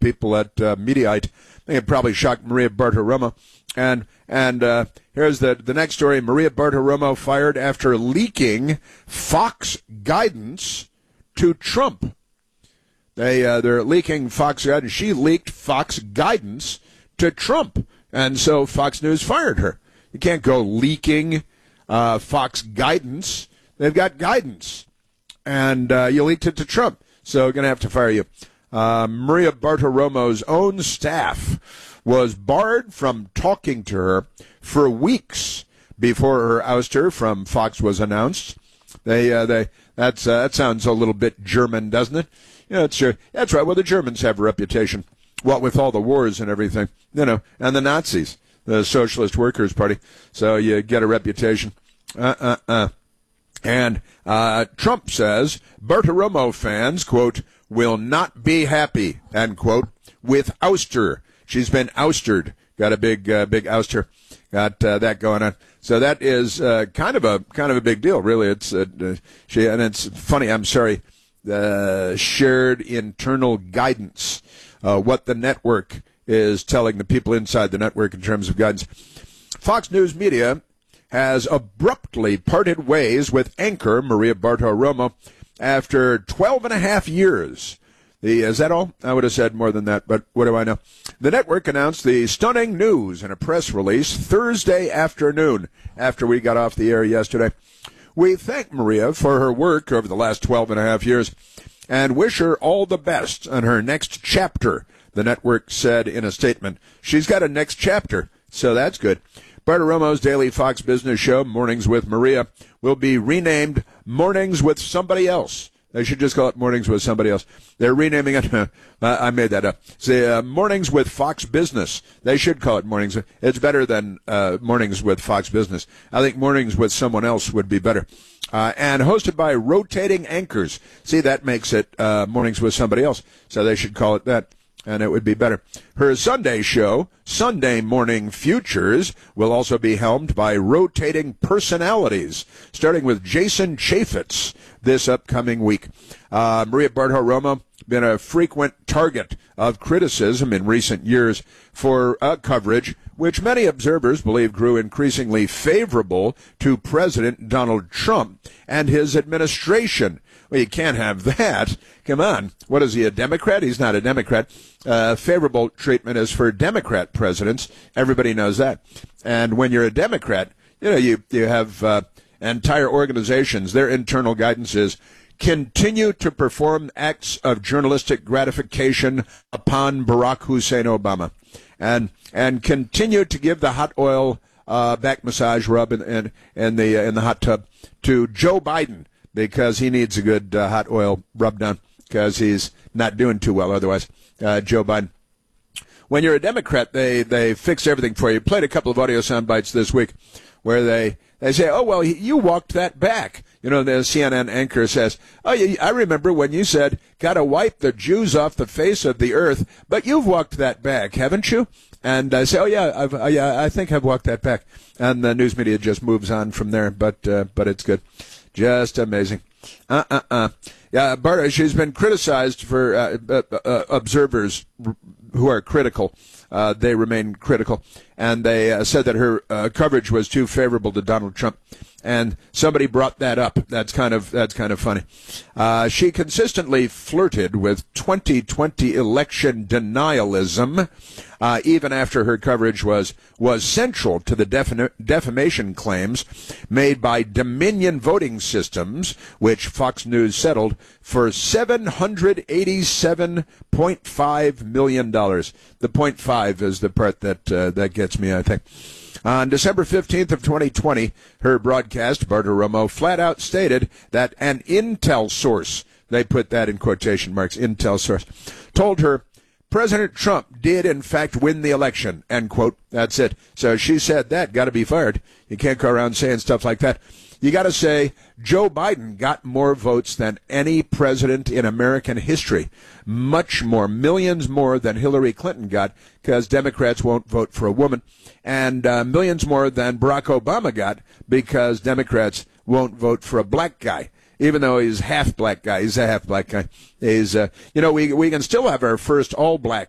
people at Mediaite. I think it probably shocked Maria Bartiromo. And here's the next story. Maria Bartiromo fired after leaking Fox guidance to Trump. They're leaking Fox guidance. She leaked Fox guidance to Trump, and so Fox News fired her. You can't go leaking Fox guidance. They've got guidance, and you leaked it to Trump, so we're going to have to fire you. Maria Bartiromo's own staff was barred from talking to her for weeks before her ouster from Fox was announced. That sounds a little bit German, doesn't it? Yeah, that's right. Well, the Germans have a reputation, what with all the wars and everything, and the Nazis, the Socialist Workers' Party. So you get a reputation. And Trump says Bartiromo fans, quote, will not be happy, end quote, with ouster. She's been ousted. Got a big ouster. Got that going on. So that is kind of a big deal, really. It's and it's funny. I'm sorry. Shared internal guidance, what the network is telling the people inside the network in terms of guidance. Fox News Media has abruptly parted ways with anchor Maria Bartiromo after 12 and a half years. Is that all? I would have said more than that, but what do I know? The network announced the stunning news in a press release Thursday afternoon after we got off the air yesterday. We thank Maria for her work over the last 12 and a half years and wish her all the best on her next chapter, the network said in a statement. She's got a next chapter, so that's good. Bartiromo's daily Fox Business show, Mornings with Maria, will be renamed Mornings with Somebody Else. They should just call it Mornings with Somebody Else. They're renaming it. I made that up. Say Mornings with Fox Business. They should call it Mornings. It's better than Mornings with Fox Business. I think Mornings with Someone Else would be better. And hosted by rotating anchors. See, that makes it Mornings with Somebody Else. So they should call it that, and it would be better. Her Sunday show, Sunday Morning Futures, will also be helmed by rotating personalities, starting with Jason Chaffetz this upcoming week. Maria Bartiromo been a frequent target of criticism in recent years for coverage which many observers believe grew increasingly favorable to President Donald Trump and his administration. Well, you can't have that. Come on. What is he, a Democrat? He's not a Democrat. Favorable treatment is for Democrat presidents. Everybody knows that. And when you're a Democrat, you have entire organizations. Their internal guidance is continue to perform acts of journalistic gratification upon Barack Hussein Obama, and continue to give the hot oil back massage rub in the hot tub to Joe Biden, because he needs a good hot oil rub down because he's not doing too well otherwise. Joe Biden. When you're a Democrat, they fix everything for you. Played a couple of audio sound bites this week where they say, oh, well, you walked that back. The CNN anchor says, oh, I remember when you said, got to wipe the Jews off the face of the earth, but you've walked that back, haven't you? And I say, oh, yeah, I think I've walked that back. And the news media just moves on from there, but it's good. Just amazing. Yeah, she's been criticized for observers who are critical. They remain critical, and they said that her coverage was too favorable to Donald Trump. And somebody brought that up. That's kind of funny. She consistently flirted with 2020 election denialism, even after her coverage was central to the defamation claims made by Dominion Voting Systems, which Fox News settled for $787.5 million. The 0.5 is the part that gets me, I think. On December 15th of 2020, her broadcast, Bartiromo, flat out stated that an intel source, they put that in quotation marks, intel source, told her President Trump did in fact win the election, end quote. That's it. So she said that, got to be fired. You can't go around saying stuff like that. You got to say Joe Biden got more votes than any president in American history. Much more, millions more than Hillary Clinton got, because Democrats won't vote for a woman. And millions more than Barack Obama got, because Democrats won't vote for a black guy. Even though he's half black guy, he's a half black guy. He's, we can still have our first all black